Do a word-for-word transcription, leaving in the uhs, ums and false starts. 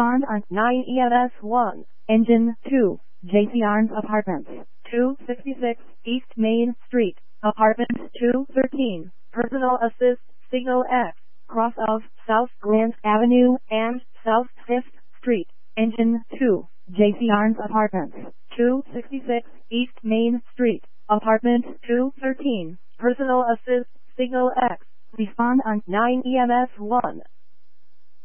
Respond on nine E M S one. Engine two, J C Arns Apartments, two sixty-six East Main Street, Apartment two thirteen. Personal assist, signal X, cross of South Grand Avenue and South fifth Street. Engine two, J C Arns Apartments, two sixty-six East Main Street, Apartment two thirteen. Personal assist, signal X. Respond on nine E M S one.